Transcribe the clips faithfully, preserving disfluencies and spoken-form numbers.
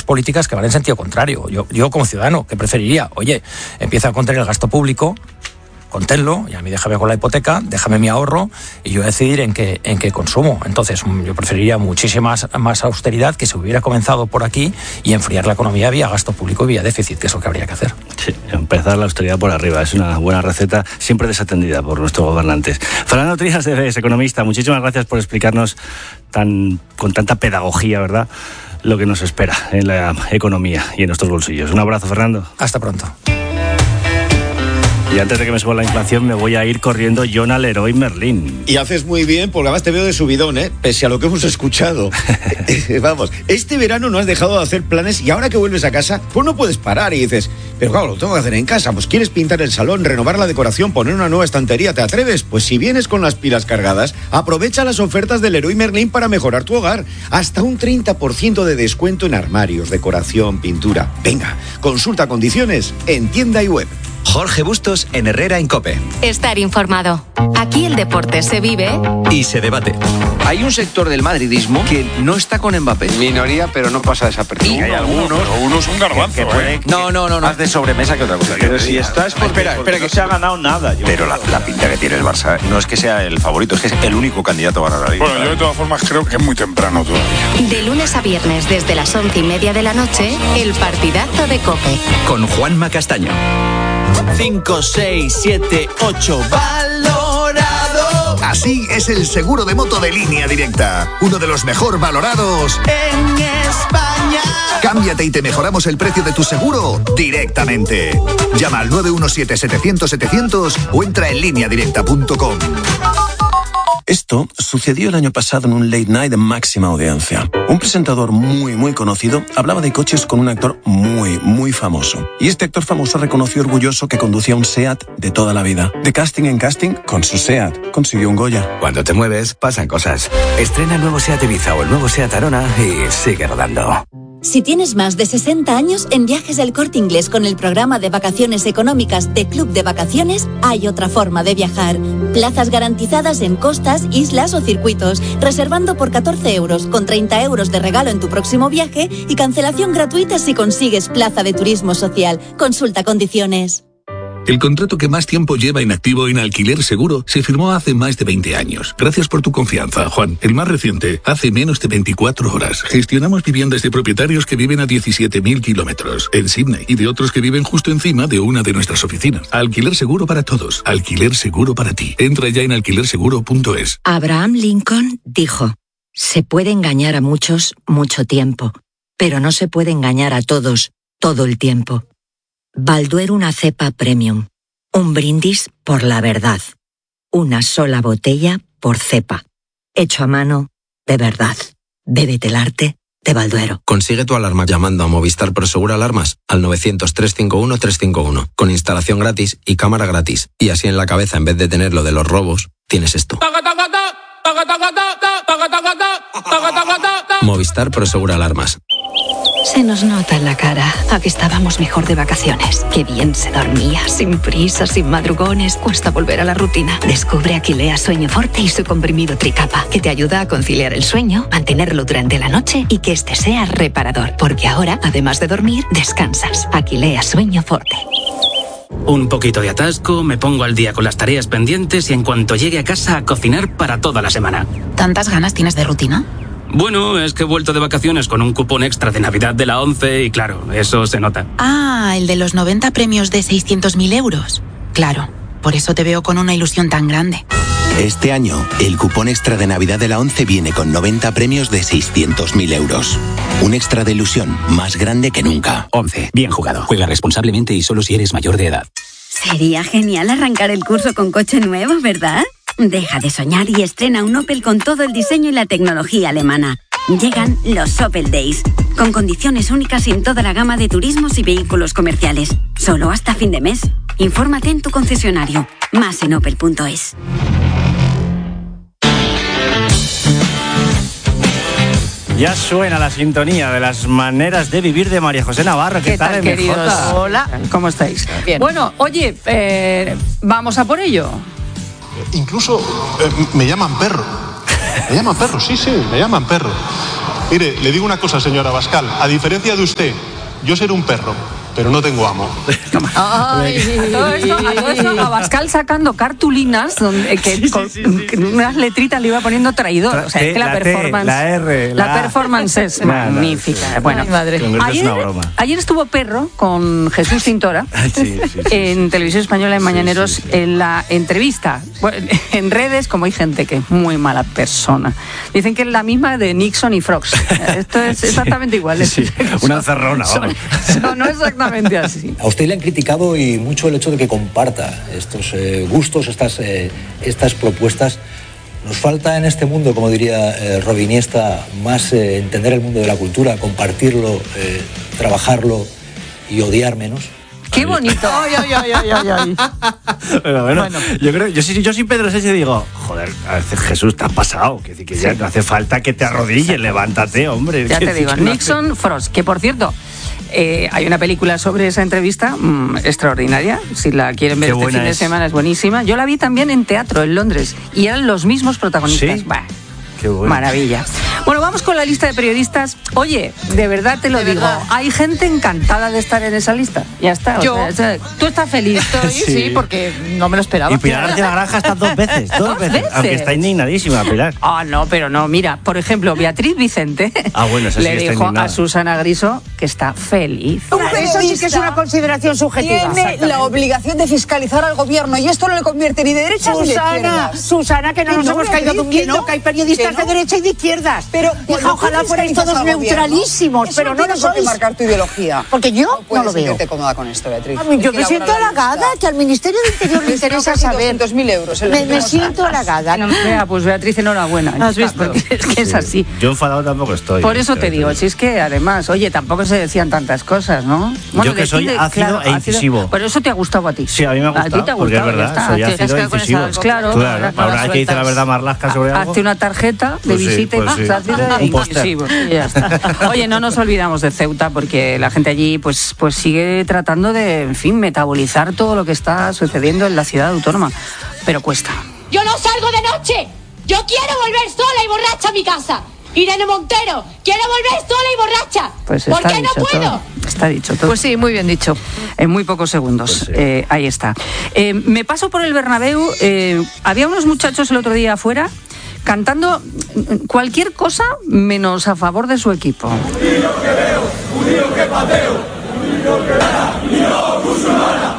políticas que van en sentido contrario. Yo, yo como ciudadano, ¿qué preferiría? Oye, empieza a contener el gasto público, conténlo, y a mí déjame con la hipoteca, déjame mi ahorro y yo decidir en qué, en qué consumo. Entonces yo preferiría muchísima más, más austeridad, que se hubiera comenzado por aquí, y enfriar la economía vía gasto público y vía déficit, que es lo que habría que hacer. Sí, empezar la austeridad por arriba es una buena receta, siempre desatendida por nuestros gobernantes. Fernando Trías de B E S, economista, muchísimas gracias por explicarnos tan, con tanta pedagogía, ¿verdad?, lo que nos espera en la economía y en nuestros bolsillos. Un abrazo, Fernando. Hasta pronto. Y antes de que me suba la inflación, me voy a ir corriendo yo al Leroy Merlin. Y haces muy bien, porque además te veo de subidón, ¿eh? Pese a lo que hemos escuchado. Vamos, este verano no has dejado de hacer planes y ahora que vuelves a casa, pues no puedes parar y dices, pero claro, lo tengo que hacer en casa. Pues quieres pintar el salón, renovar la decoración, poner una nueva estantería, ¿te atreves? Pues si vienes con las pilas cargadas, aprovecha las ofertas del Leroy Merlin para mejorar tu hogar. Hasta un treinta por ciento de descuento en armarios, decoración, pintura. Venga, consulta condiciones en tienda y web. Jorge Bustos en Herrera en COPE. Estar informado. Aquí el deporte se vive y se debate. Hay un sector del madridismo que no está con Mbappé. Minoría, pero no pasa desapercibido. Hay algunos. Uno es un garbanzo, que, que puede, ¿eh? No, no, no, no. Más de sobremesa que otra cosa. Pero si estás por, espera, espera, que se ha ganado nada. Yo pero la, la pinta que tiene el Barça no es que sea el favorito, es que es el único candidato a ganar la Liga. Bueno, yo de todas formas creo que es muy temprano todavía. de lunes a viernes desde las once y media de la noche, el partidazo de COPE. Con Juanma Castaño. cinco, seis, siete, ocho, valorado. Así es el seguro de moto de Línea Directa, uno de los mejor valorados en España. Cámbiate y te mejoramos el precio de tu seguro directamente. Llama al nueve uno siete, setecientos, setecientos o entra en línea directa punto com. Esto sucedió el año pasado en un late night de máxima audiencia. Un presentador muy, muy conocido hablaba de coches con un actor muy, muy famoso. Y este actor famoso reconoció orgulloso que conducía un SEAT de toda la vida. De casting en casting, con su SEAT, consiguió un Goya. Cuando te mueves, pasan cosas. Estrena el nuevo SEAT Ibiza o el nuevo SEAT Arona y sigue rodando. Si tienes más de sesenta años, en Viajes del Corte Inglés con el programa de vacaciones económicas de Club de Vacaciones, hay otra forma de viajar. Plazas garantizadas en costas, islas o circuitos, reservando por catorce euros, con treinta euros de regalo en tu próximo viaje y cancelación gratuita si consigues plaza de turismo social. Consulta condiciones. El contrato que más tiempo lleva inactivo en Alquiler Seguro se firmó hace más de veinte años. Gracias por tu confianza, Juan. El más reciente, hace menos de veinticuatro horas. Gestionamos viviendas de propietarios que viven a diecisiete mil kilómetros en Sydney y de otros que viven justo encima de una de nuestras oficinas. Alquiler Seguro para todos. Alquiler Seguro para ti. Entra ya en alquiler seguro punto es. Abraham Lincoln dijo: se puede engañar a muchos mucho tiempo, pero no se puede engañar a todos todo el tiempo. Balduero una cepa premium. Un brindis por la verdad. Una sola botella por cepa. Hecho a mano de verdad. Bébete el arte de Balduero. Consigue tu alarma llamando a Movistar Prosegur Alarmas al novecientos, trescientos cincuenta y uno, trescientos cincuenta y uno. Con instalación gratis y cámara gratis. Y así en la cabeza, en vez de tener lo de los robos, tienes esto. Movistar Prosegur Alarmas. Se nos nota en la cara a que estábamos mejor de vacaciones. Qué bien se dormía, sin prisas, sin madrugones. Cuesta volver a la rutina. Descubre Aquilea Sueño Forte y su comprimido Tricapa, que te ayuda a conciliar el sueño, mantenerlo durante la noche y que este sea reparador. Porque ahora, además de dormir, descansas. Aquilea Sueño Forte. Un poquito de atasco, me pongo al día con las tareas pendientes y en cuanto llegue a casa a cocinar para toda la semana. ¿Tantas ganas tienes de rutina? Bueno, es que he vuelto de vacaciones con un cupón extra de Navidad de la ONCE y claro, eso se nota. Ah, el de los noventa premios de seiscientos mil euros. Claro, por eso te veo con una ilusión tan grande. Este año, el cupón extra de Navidad de la ONCE viene con noventa premios de seiscientos mil euros. Un extra de ilusión más grande que nunca. ONCE, bien jugado. Juega responsablemente y solo si eres mayor de edad. Sería genial arrancar el curso con coche nuevo, ¿verdad? Deja de soñar y estrena un Opel con todo el diseño y la tecnología alemana. Llegan los Opel Days, con condiciones únicas en toda la gama de turismos y vehículos comerciales. Solo hasta fin de mes. Infórmate en tu concesionario. Más en opel punto es. Ya suena la sintonía de las maneras de vivir de María José Navarro. ¿Qué, ¿Qué tal, tal queridos? M J? Hola, ¿cómo estáis? Bien. Bueno, oye, eh, vamos a por ello. Incluso eh, me llaman perro. Me llaman perro, sí, sí, me llaman perro. Mire, le digo una cosa, señora Abascal. A diferencia de usted, yo seré un perro, pero no tengo amo. Ay, a todo esto, a todo esto, Abascal sacando cartulinas donde que sí, con, sí, sí, sí. unas letritas le iba poniendo traidor. O sea, es que la, la performance, T, la R, la, la performance es nah, magnífica. Nah, bueno, Ay, madre. Ayer, es una broma. ayer estuvo Perro con Jesús Tintora sí, sí, sí, en sí. Televisión Española en Mañaneros sí, sí, sí. en la entrevista. Bueno, en redes, como hay gente que es muy mala persona, dicen que es la misma de Nixon y Frogs. Esto es exactamente igual. Sí, una encerrona, vamos. No, no exactamente así. A usted le han criticado y mucho el hecho de que comparta estos eh, gustos, estas, eh, estas propuestas. Nos falta en este mundo, como diría eh, Robin Iniesta, más eh, entender el mundo de la cultura, compartirlo, eh, trabajarlo y odiar menos. ¡Qué bonito! ¡Ay, ay, ay, ay, ay, ay! Pero bueno, bueno, yo creo, yo sí, yo sí Pedro Sánchez digo, joder, a veces Jesús, te has pasado, que, que ya sí. no hace falta que te arrodilles, levántate, hombre. Ya te digo, Nixon, Frost, que por cierto, eh, hay una película sobre esa entrevista mmm, extraordinaria, si la quieren ver Qué este fin de es. semana es buenísima. Yo la vi también en teatro en Londres y eran los mismos protagonistas. ¿Sí? Bah. Qué bueno. Maravilla. Bueno, vamos con la lista de periodistas. Oye, de verdad te lo de digo, verdad. Hay gente encantada de estar en esa lista. Ya está. Yo. O sea, tú estás feliz. Estoy, sí. sí, porque no me lo esperaba. Y Pilar García Granja está dos veces, dos, ¿Dos veces, veces, aunque está indignadísima, Pilar. Ah, oh, no, pero no, mira, por ejemplo, Beatriz Vicente ah, bueno, esa sí le está dijo indignada. a Susana Griso que está feliz. Eso sí que es una consideración subjetiva. Tiene la obligación de fiscalizar al gobierno y esto no le convierte ni de derecha Susana, ni de izquierdas. Susana, que no que nos no, hemos caído de un viento, que hay periodistas de derecha y de izquierdas. Pero hija, ojalá fuerais todos neutralísimos, pero no lo sois. Marcar tu ideología. Porque yo no, no lo veo. Sentirte cómoda con esto, Beatriz. A mí, yo me siento halagada, que al Ministerio de Interior le interesa saber. doscientos mil euros. Me, me siento halagada. No, vea, pues Beatriz, enhorabuena. ¿Has visto? Porque es que es así. Yo enfadado tampoco estoy. Por eso te digo, si es que además, oye, tampoco se decían tantas cosas, ¿no? Bueno, yo que soy de, ácido claro, e incisivo. Ácido, pero eso te ha gustado a ti. Sí, a mí me ha gustado. A ti te ha gustado, porque es verdad, soy ácido e incisivo. Claro, claro. Ahora hay que dice la verdad Marlaska sobre algo. Hazte una tarjeta de pues visita sí, pues y sí. ácido e incisivo. Ya está. Oye, no nos olvidamos de Ceuta porque la gente allí pues, pues sigue tratando de, en fin, metabolizar todo lo que está sucediendo en la ciudad autónoma. Pero cuesta. Yo no salgo de noche. Yo quiero volver sola y borracha a mi casa. Irene Montero, quiero volver sola y borracha. Pues ¿Por qué no puedo? Todo. Está dicho todo. Pues sí, muy bien dicho. En muy pocos segundos. Pues sí. eh, ahí está. Eh, me paso por el Bernabéu. Eh, había unos muchachos el otro día afuera cantando cualquier cosa menos a favor de su equipo. Judío que veo, judío que pateo, judío que gana, judío musulmana,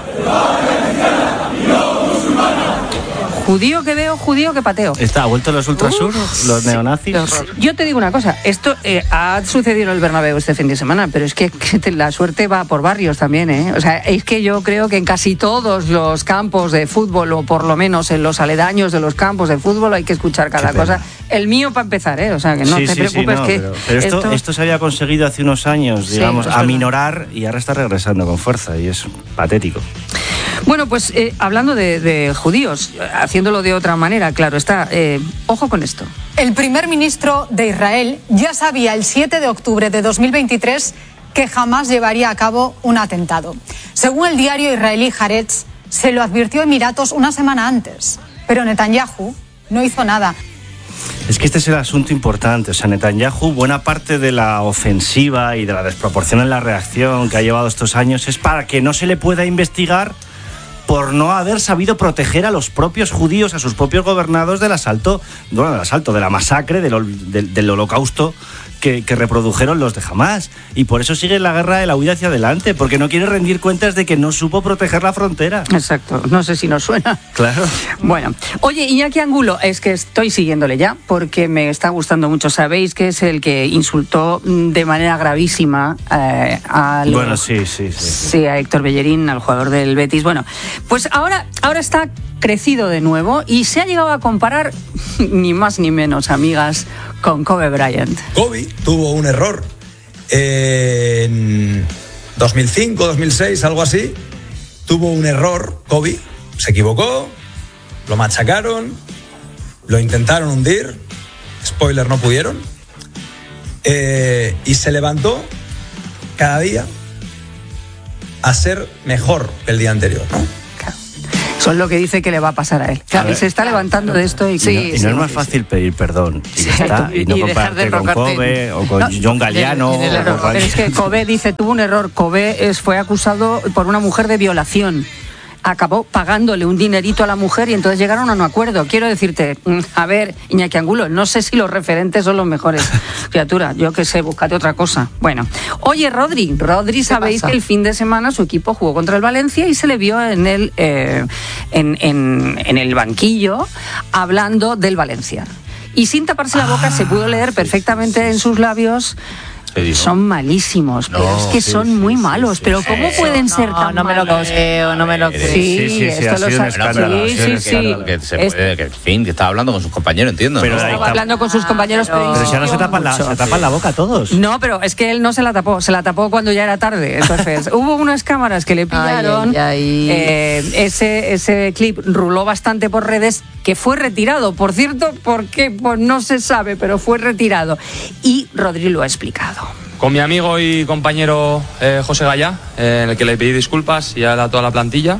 judío musulmana. Judío que veo, judío que pateo. ¿Está vuelto los ultrasur, los neonazis? Yo te digo una cosa, esto eh, ha sucedido en el Bernabéu este fin de semana, pero es que, que la suerte va por barrios también, ¿eh? O sea, es que yo creo que en casi todos los campos de fútbol, o por lo menos en los aledaños de los campos de fútbol, hay que escuchar cada cosa. El mío para empezar, ¿eh? O sea, que no sí, te sí, preocupes sí, no, que... Pero, pero esto, esto... esto se había conseguido hace unos años, digamos, sí, aminorar y ahora está regresando con fuerza y es patético. Bueno, pues eh, hablando de, de judíos, haciéndolo de otra manera, claro está, eh, ojo con esto. El primer ministro de Israel ya sabía el siete de octubre de dos mil veintitrés que jamás llevaría a cabo un atentado. Según el diario israelí Haaretz, se lo advirtió Emiratos una semana antes, pero Netanyahu no hizo nada. Es que este es el asunto importante. O sea, Netanyahu, buena parte de la ofensiva y de la desproporción en la reacción que ha llevado estos años es para que no se le pueda investigar por no haber sabido proteger a los propios judíos, a sus propios gobernados del asalto, bueno, del asalto, de la masacre, del, del, del holocausto que, que reprodujeron los de Hamás. Y por eso sigue la guerra de la huida hacia adelante, porque no quiere rendir cuentas de que no supo proteger la frontera. Exacto, no sé si nos suena. Claro. Bueno, oye, Iñaki Angulo, es que estoy siguiéndole ya, porque me está gustando mucho. Sabéis que es el que insultó de manera gravísima eh, al... Bueno, sí, sí, sí, sí. Sí, a Héctor Bellerín, al jugador del Betis. Bueno, pues ahora, ahora está crecido de nuevo y se ha llegado a comparar, ni más ni menos, amigas, con Kobe Bryant. Kobe tuvo un error en dos mil cinco, dos mil seis, algo así. Tuvo un error, Kobe, se equivocó, lo machacaron, lo intentaron hundir, spoiler, no pudieron, eh, y se levantó cada día a ser mejor que el día anterior, ¿no? Con lo que dice que le va a pasar a él. Claro, a se está levantando de esto y, sí, y no, y no sí, es más sí, fácil pedir perdón y, ya está, y no y compararte con Kobe o con no, John Galliano. De, de, de, o con pero es que Kobe dice, tuvo un error. Kobe es, fue acusado por una mujer de violación. Acabó pagándole un dinerito a la mujer y entonces llegaron a un acuerdo. Quiero decirte, a ver, Iñaki Angulo, no sé si los referentes son los mejores. Criatura, yo qué sé, búscate otra cosa. Bueno, oye, Rodri, Rodri, sabéis pasa? que el fin de semana su equipo jugó contra el Valencia y se le vio en el, eh, en, en, en el banquillo hablando del Valencia. Y sin taparse la boca ah, se pudo leer perfectamente en sus labios... Son malísimos, no, pero es que sí, son sí, muy sí, malos. Sí, pero sí, ¿cómo sí, pueden no, ser tan no me lo malos? creo, no me lo creo. Sí, sí, sí, esto ha sido un escándalo. Sí, sí, sí. Que se puede, que, en fin, que estaba hablando con sus compañeros, entiendo. Pero ¿no? Estaba hablando con sus compañeros, pero, pero si ahora se tapan, la, se tapan la boca todos. No, pero es que él no se la tapó, se la tapó cuando ya era tarde. Entonces, hubo unas cámaras que le pillaron. Ay, ay, ay. Eh, ese, ese clip ruló bastante por redes, que fue retirado. Por cierto, ¿por qué? Pues no se sabe, pero fue retirado. Y Rodri lo ha explicado. Con mi amigo y compañero eh, José Gallá, eh, en el que le pedí disculpas y a toda la plantilla.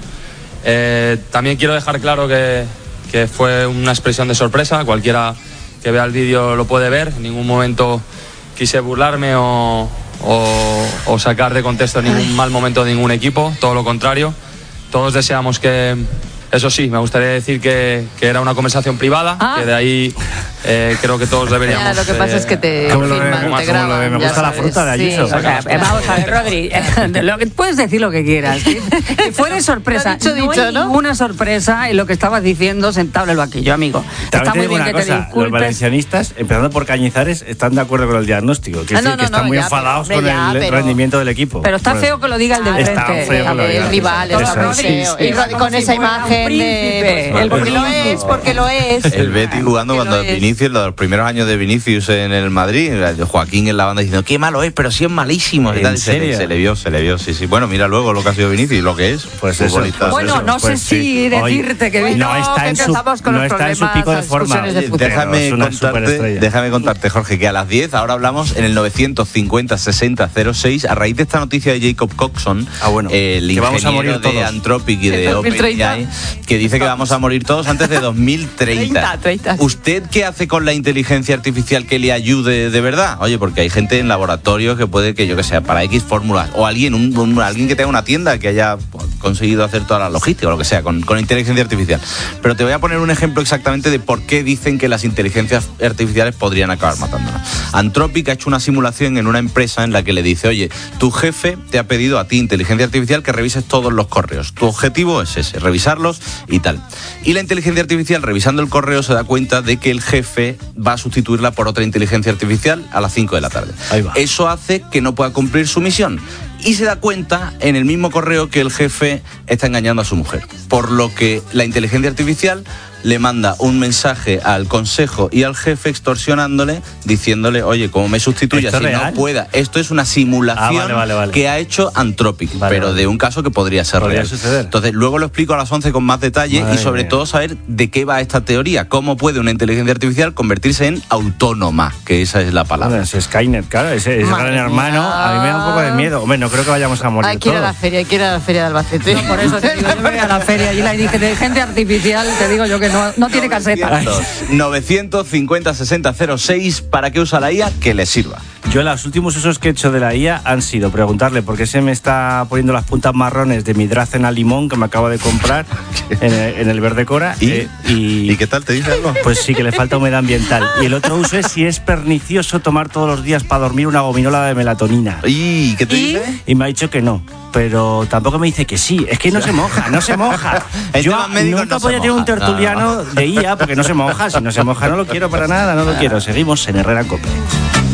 Eh, también quiero dejar claro que, que fue una expresión de sorpresa. Cualquiera que vea el vídeo lo puede ver. En ningún momento quise burlarme o, o, o sacar de contexto ningún mal momento de ningún equipo. Todo lo contrario. Todos deseamos que... Eso sí, me gustaría decir que, que era una conversación privada, ah. que de ahí eh, creo que todos deberíamos... Ya, lo que pasa eh, es que te filman, te graban. Me gusta la fruta de Ayuso. Sí, o sea, vamos a ver, Rodri, lo que, puedes decir lo que quieras. Que, que fue de sorpresa. Dicho, no dicho, hay ¿no? ninguna sorpresa en lo que estabas diciendo sentado en el banquillo, amigo. También está muy bien que cosa, te disculpes. Los valencianistas, empezando por Cañizares, están de acuerdo con el diagnóstico. Que, ah, no, sí, no, que están no, muy ya, enfadados pero, con ya, el pero, rendimiento del equipo. Pero está feo que lo diga el de frente. Está feo que lo diga. El rival, está feo. Y con esa imagen de... El porque lo es, porque lo es. El Betis jugando cuando Vinicius, los primeros años de Vinicius en el Madrid, Joaquín en la banda diciendo qué malo es, pero sí es malísimo. ¿En se, le, se le vio, se le vio, sí, sí. Bueno, mira luego lo que ha sido Vinicius, lo que es. Pues eso. Pues bueno, eso, no pues sé si sí. decirte que no está, en su, no está en su pico de forma. De déjame, contarte, déjame contarte, Jorge, que a las diez ahora hablamos en el novecientos cincuenta sesenta cero seis a raíz de esta noticia de Jacob Coxon, ah, bueno, el ingeniero de Anthropic y de OpenAI, que dice que vamos a morir todos antes de dos mil treinta. treinta. ¿Usted qué hace con la inteligencia artificial que le ayude de verdad? Oye, porque hay gente en laboratorios que puede que, yo que sé, para X fórmulas, o alguien un, un, alguien que tenga una tienda que haya conseguido hacer toda la logística o lo que sea, con, con inteligencia artificial. Pero te voy a poner un ejemplo exactamente de por qué dicen que las inteligencias artificiales podrían acabar matándonos. Anthropic ha hecho una simulación en una empresa en la que le dice, oye, tu jefe te ha pedido a ti, inteligencia artificial, que revises todos los correos. Tu objetivo es ese, revisarlos y tal. Y la inteligencia artificial, revisando el correo, se da cuenta de que el jefe va a sustituirla por otra inteligencia artificial a las cinco de la tarde. Ahí va. Eso hace que no pueda cumplir su misión. Y se da cuenta en el mismo correo que el jefe está engañando a su mujer. Por lo que la inteligencia artificial le manda un mensaje al consejo y al jefe extorsionándole, diciéndole, oye, como me sustituyas si no pueda. Esto es una simulación ah, vale, vale, vale. que ha hecho Anthropic, vale, pero vale. de un caso que podría ser podría real. Suceder. Entonces, luego lo explico a las once con más detalle Madre y sobre mía. todo saber de qué va esta teoría. Cómo puede una inteligencia artificial convertirse en autónoma, que esa es la palabra. Bueno, es Skynet, claro, ese, ese gran hermano, a mí me da un poco de miedo. Hombre, no creo que vayamos a morir Hay que ir todos. a la feria, hay que ir a la feria de Albacete. No, por eso te digo, yo me voy a la feria y la inteligencia artificial, te digo yo que no, no tiene caseta. novecientos cincuenta sesenta cero seis, ¿para qué usa la I A? Que le sirva. Yo los últimos usos que he hecho de la I A han sido preguntarle por qué se me está poniendo las puntas marrones de mi Dracena limón que me acabo de comprar en el, en el Verde Cora. ¿Y? Eh, y, ¿Y qué tal? ¿Te dice algo? Pues sí, que le falta humedad ambiental. Y el otro uso es si es pernicioso tomar todos los días para dormir una gominola de melatonina. ¿Y qué te ¿Y? dice? Y me ha dicho que no. Pero tampoco me dice que sí. Es que no se moja, no se moja. Yo nunca no podía tener un tertuliano no. de I A porque no se moja. Si no se moja no lo quiero para nada, no lo quiero. Seguimos en Herrera Cope.